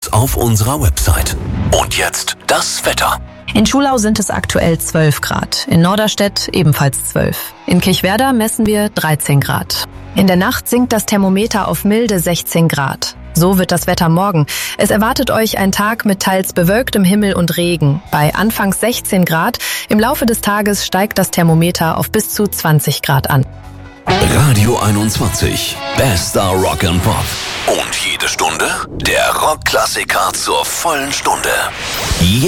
Infos auf unserer Website. Und jetzt das Wetter. In Schulau sind es aktuell 12 Grad, in Norderstedt ebenfalls 12. In Kirchwerder messen wir 13 Grad. In der Nacht sinkt das Thermometer auf milde 16 Grad. So wird das Wetter morgen. Es erwartet euch ein Tag mit teils bewölktem Himmel und Regen. Bei anfangs 16 Grad, im Laufe des Tages steigt das Thermometer auf bis zu 20 Grad an. Radio 21, bester Rock and Pop. Und jede Stunde der Rockklassiker zur vollen Stunde.